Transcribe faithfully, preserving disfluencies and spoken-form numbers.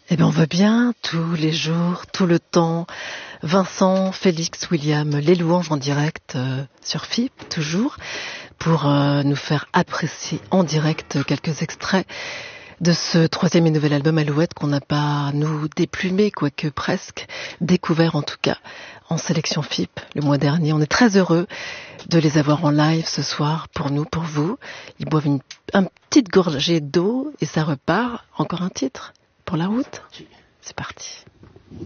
Eh bien, on veut bien, tous les jours, tout le temps. Vincent, Félix, William, les louanges en direct euh, sur F I P, toujours, pour euh, nous faire apprécier en direct quelques extraits de ce troisième et nouvel album Alouette qu'on n'a pas, nous, déplumé, quoique presque, découvert en tout cas en sélection F I P le mois dernier. On est très heureux de les avoir en live ce soir, pour nous, pour vous. Ils boivent une, une petite gorgée d'eau et ça repart. Encore un titre pour la route. C'est parti.